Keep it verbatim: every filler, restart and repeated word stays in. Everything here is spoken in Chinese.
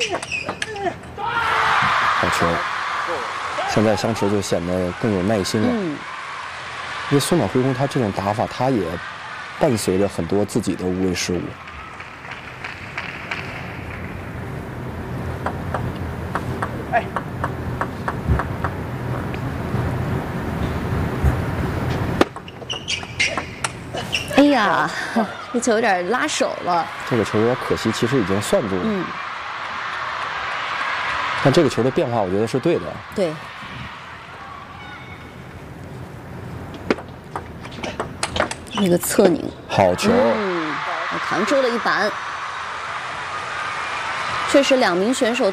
好球！现在香池就显得更有耐心了。 嗯， 因为松岛辉空他这种打法，他也伴随着很多自己的无谓失误。 哎， 哎呀，这球有点拉手了。 这个球有点可惜，其实已经算住了。 嗯， 但这个球的变化，我觉得是对的。 对。那个侧拧， 好球！ 嗯，扛住了一板。确实，两名选手